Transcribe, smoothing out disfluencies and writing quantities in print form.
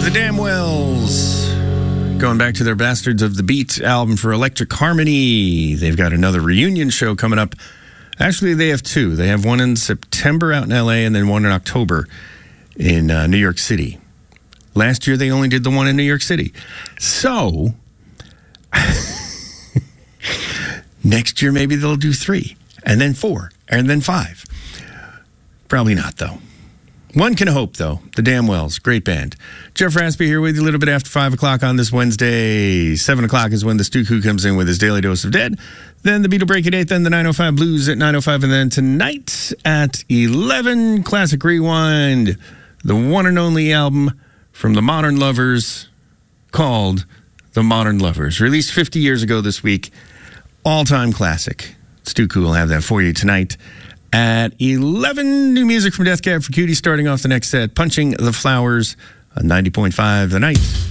The Damwells. Going back to their Bastards of the Beat album for Electric Harmony. They've got another reunion show coming up. Actually, they have two. They have one in September out in L.A. and then one in October in New York City. Last year, they only did the one in New York City. So, next year, maybe they'll do 3, and then 4, and then 5. Probably not, though. One can hope, though. The Damwells, great band. Jeff Raspy here with you a little bit after 5 o'clock on this Wednesday. 7 o'clock is when the Stu Coup comes in with his daily dose of dead. Then the Beatle Break at 8, then the 905 Blues at 905, and then tonight at 11, Classic Rewind, the one and only album from the Modern Lovers called The Modern Lovers. Released 50 years ago this week. All-time classic. Stu Coup will have that for you tonight. At 11, new music from Death Cab for Cutie starting off the next set. Punching the Flowers on 90.5 The Night.